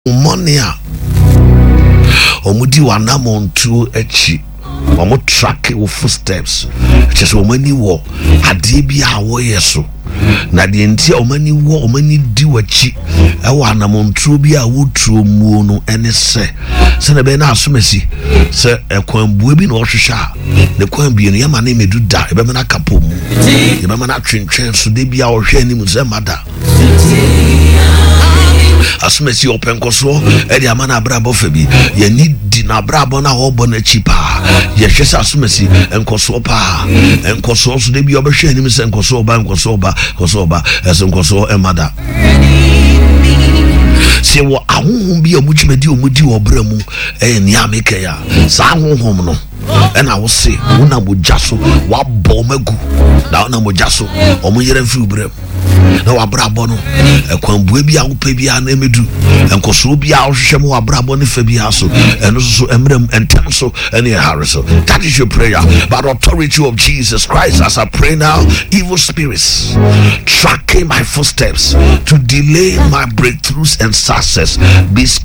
Monia Omudi wanamontu echi omo track your footsteps just omani wo ade bia wo yeso na de ntia omani wo omani di wachi e wanamontu bia wo tuo muo no ene se na be na asomasi se ekwanbue bi na ohwehwa ne kwanbie no yama na medu da e be na kapom e be na twentwen so de bia ohwe anim se mada asumesi open koso edi amana abrabo fabi ye ni di na abrabo na hobo na chipa ye hwese asumesi enkoso pa enkoso so de bi obehwe anim se enkoso ba eso enkoso emada se wo ahonhom bi omudwumadi omudi wo bramu ni ameka ya sa ahonhom no ena wo se wona mojaso wa bo magu na wona mojaso omuyere mfi bramu na wabrabo no ekwanbue bia wo pa bia na emedu enkoso bia wo hwehwem wabrabo ne fa bia so eno so emrem entem so ene hariso. That is your prayer by the authority of Jesus Christ. As I pray now, evil spirits tracking my footsteps to delay my breakthroughs and success be